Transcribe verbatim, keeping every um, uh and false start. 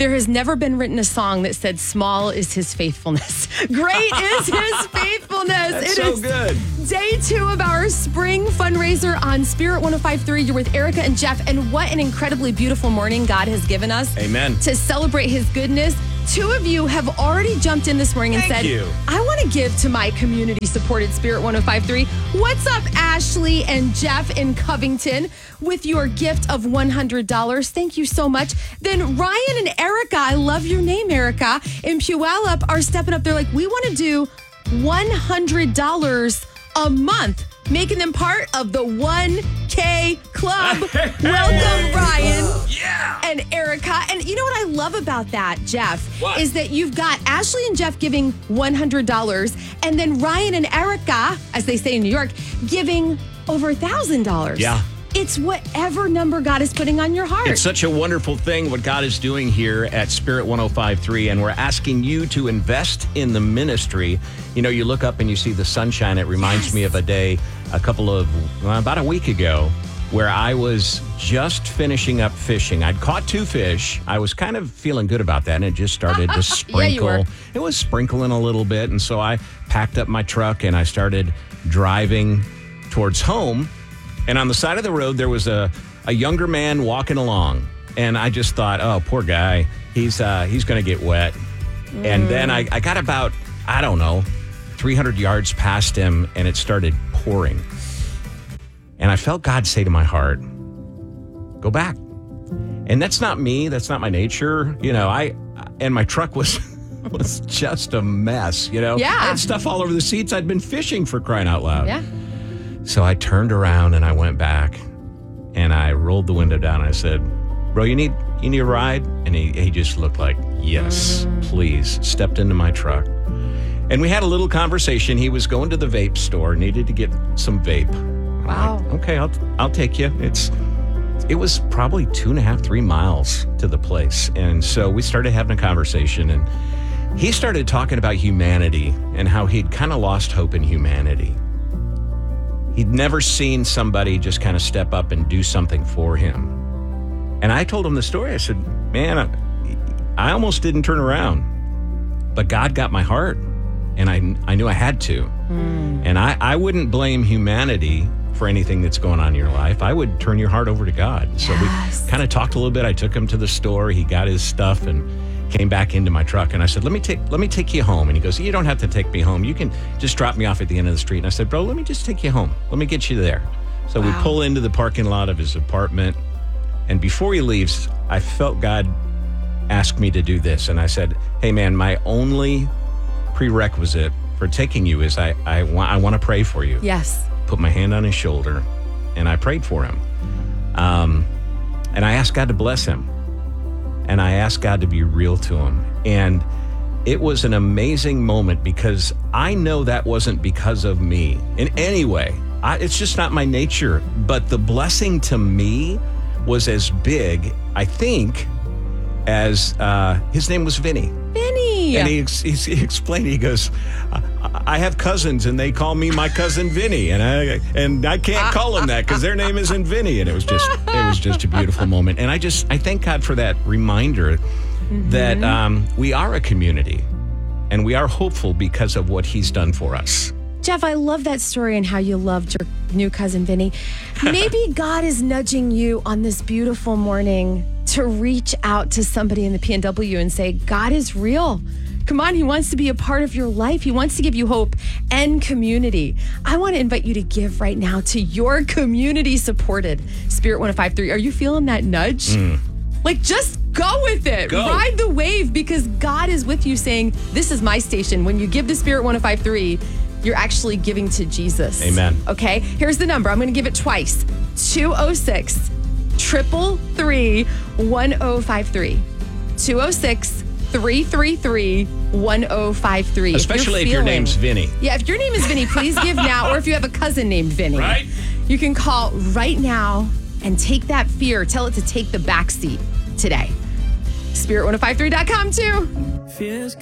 There has never been written a song that said small is his faithfulness. Great is his faithfulness. That's it so is good. Day two of our spring fundraiser on Spirit one oh five point three. You're with Erica and Jeff, and what an incredibly beautiful morning God has given us. Amen. To celebrate his goodness. Two of you have already jumped in this morning and Thank said, you. I want to give to my community-supported Spirit one oh five point three. What's up, Ashley and Jeff in Covington, with your gift of one hundred dollars? Thank you so much. Then Ryan and Erica, I love your name, Erica, in Puyallup are stepping up. They're like, we want to do one hundred dollars a month, making them part of the one K Club. Welcome, Ryan. Yeah. And Erica. And you know what I love about that, Jeff, What? is that you've got Ashley and Jeff giving one hundred dollars, and then Ryan and Erica, as they say in New York, giving over one thousand dollars. Yeah. It's whatever number God is putting on your heart. It's such a wonderful thing what God is doing here at Spirit one oh five point three, and we're asking you to invest in the ministry. You know, you look up and you see the sunshine. It reminds Yes. me of a day a couple of, well, about a week ago, where I was just finishing up fishing. I'd caught two fish. I was kind of feeling good about that, and it just started to sprinkle. Yeah, you were. It was sprinkling a little bit, and so I packed up my truck and I started driving towards home. And on the side of the road, there was a, a younger man walking along. And I just thought, oh, poor guy. He's uh, he's going to get wet. Mm. And then I, I got about, I don't know, three hundred yards past him, and it started pouring. And I felt God say to my heart, go back. And that's not me. That's not my nature. You know, I, and my truck was... was just a mess, you know? Yeah. I had stuff all over the seats. I'd been fishing, for crying out loud. Yeah. So I turned around and I went back and I rolled the window down and I said, bro, you need you need a ride? And he, he just looked like, yes, Mm. please. Stepped into my truck. And we had a little conversation. He was going to the vape store, needed to get some vape. I'm Wow. like, okay, I'll I'll take you. It's it was probably two and a half, three miles to the place. And so we started having a conversation, and he started talking about humanity and how he'd kind of lost hope in humanity. He'd never seen somebody just kind of step up and do something for him. And I told him the story. I said, man, I, I almost didn't turn around, but God got my heart, and I, I knew I had to. Mm. And I, I wouldn't blame humanity for anything that's going on in your life. I would turn your heart over to God. Yes. So we kind of talked a little bit. I took him to the store. He got his stuff and came back into my truck, and I said, let me take let me take you home. And he goes, you don't have to take me home. You can just drop me off at the end of the street. And I said, bro, let me just take you home. Let me get you there. So Wow. we pull into the parking lot of his apartment, and before he leaves, I felt God ask me to do this. And I said, hey, man, my only prerequisite for taking you is I, I, want, I want to pray for you. Yes. Put my hand on his shoulder, and I prayed for him. Um, and I asked God to bless him. And I asked God to be real to him. And it was an amazing moment, because I know that wasn't because of me in any way. I, it's just not my nature. But the blessing to me was as big, I think, as uh, his name was Vinny. Vinny. And he, ex- he explained, he goes, I have cousins and they call me my cousin Vinny, and I and I can't call them that because their name isn't Vinny. And it was just it was just a beautiful moment. And I just I thank God for that reminder mm-hmm. that um, we are a community, and we are hopeful because of what he's done for us. Jeff, I love that story and how you loved your new cousin Vinny. Maybe God is nudging you on this beautiful morning to reach out to somebody in the P N W and say, God is real. Come on, he wants to be a part of your life. He wants to give you hope and community. I want to invite you to give right now to your community-supported Spirit one oh five point three. Are you feeling that nudge? Mm. Like, just go with it. Go. Ride the wave, because God is with you saying, this is my station. When you give the Spirit one oh five point three, you're actually giving to Jesus. Amen. Okay, here's the number. I'm going to give it twice. two oh six, three three three, one oh five three. two oh six, three three three, one oh five three. Especially if, if your feeling, name's Vinny. Yeah, if your name is Vinny, please give now. Or if you have a cousin named Vinny. Right? You can call right now and take that fear. Tell it to take the back seat today. Spirit one oh five three dot com too. Fears